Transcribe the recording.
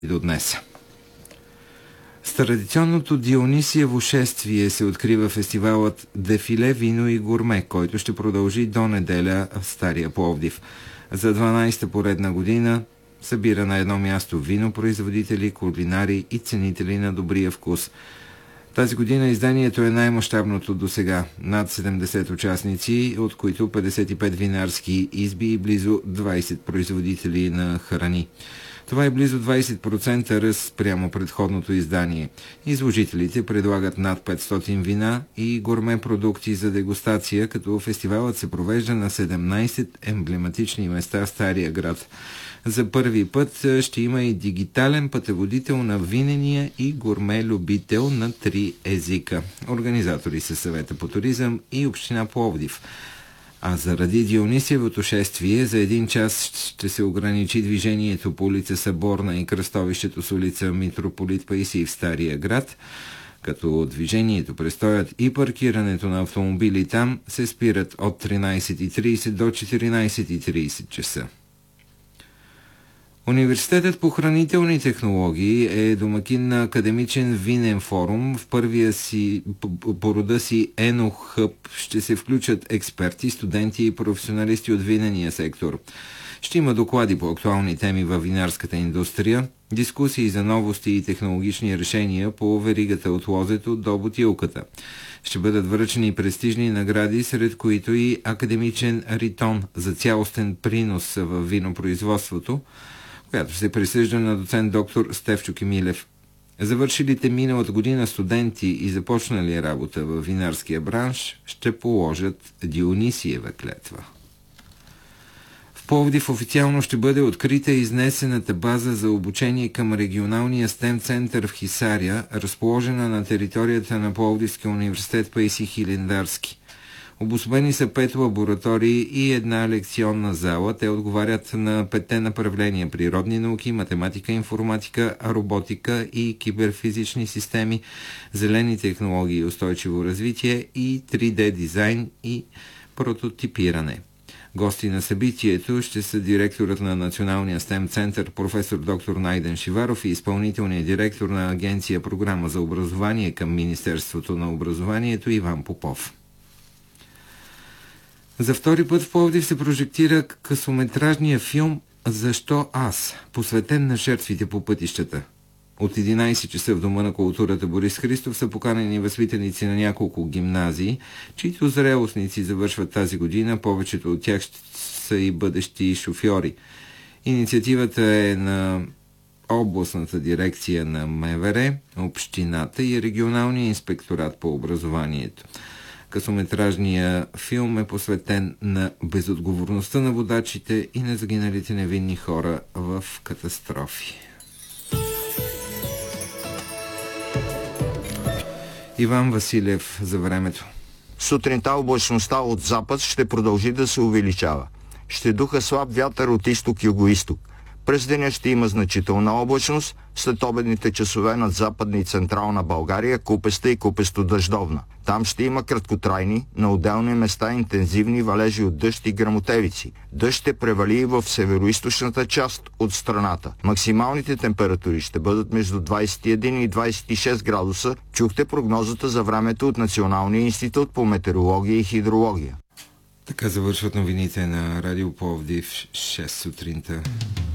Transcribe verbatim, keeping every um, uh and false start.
до днес. С традиционното Дионисиево шествие се открива фестивалът Дефиле, вино и гурме, който ще продължи до неделя в Стария Пловдив. За дванадесета поредна година събира на едно място винопроизводители, кулинари и ценители на добрия вкус. Тази година изданието е най-мащабното до сега. Над седемдесет участници, от които петдесет и пет винарски изби и близо двадесет производители на храни. Това е близо двадесет процента ръст прямо предходното издание. Изложителите предлагат над петстотин вина и гурме продукти за дегустация, като фестивалът се провежда на седемнадесет емблематични места в Стария град. За първи път ще има и дигитален пътеводител на винения и гурме любител на три езика. Организатори са Съвета по туризъм и Община Пловдив. А заради Дионисиевото шествие за един час ще се ограничи движението по улица Съборна и кръстовището с улица Митрополит Паисий в Стария град, като движението, престоят и паркирането на автомобили там се спират от тринадесет и тридесет до четиринадесет и тридесет часа. Университетът по хранителни технологии е домакин на академичен винен форум. В първия си по рода си Ено-хъб ще се включат експерти, студенти и професионалисти от винения сектор. Ще има доклади по актуални теми във винарската индустрия, дискусии за новости и технологични решения по веригата от лозето до бутилката. Ще бъдат връчени престижни награди, сред които и академичен ритон за цялостен принос в винопроизводството, която се присъжда на доцент доктор Стефчо Кемилев. Завършилите миналата година студенти и започнали работа в винарския бранш ще положат Дионисиева клетва. В Пловдив официално ще бъде открита изнесената база за обучение към регионалния стем център в Хисаря, разположена на територията на Пловдивския университет Паисий Хилендарски. Обособени са пет лаборатории и една лекционна зала. Те отговарят на петте направления – природни науки, математика, информатика, роботика и киберфизични системи, зелени технологии и устойчиво развитие и три Д дизайн и прототипиране. Гости на събитието ще са директорът на Националния стем център професор доктор Найден Шиваров и изпълнителният директор на Агенция програма за образование към Министерството на образованието Иван Попов. За втори път в Пловдив се прожектира късометражния филм «Защо аз?», посветен на жертвите по пътищата. От единадесет часа в Дома на културата Борис Христов са поканени възпитаници на няколко гимназии, чието зрелостници завършват тази година. Повечето от тях са и бъдещи шофьори. Инициативата е на областната дирекция на МВР, общината и регионалния инспекторат по образованието. Късометражният филм е посветен на безотговорността на водачите и на загиналите невинни хора в катастрофи. Иван Василев за времето. Сутринта облачността от запад ще продължи да се увеличава. Ще духа слаб вятър от изток-югоизток. През деня ще има значителна облачност, след обедните часове над Западна и Централна България купеста и купесто-дъждовна. Там ще има краткотрайни, на отделни места интензивни валежи от дъжд и гръмотевици. Дъжд ще превали и в североизточната част от страната. Максималните температури ще бъдат между двадесет и един и двадесет и шест градуса. Чухте прогнозата за времето от Националния институт по метеорология и хидрология. Така завършват новините на Радио Пловдив шест сутринта.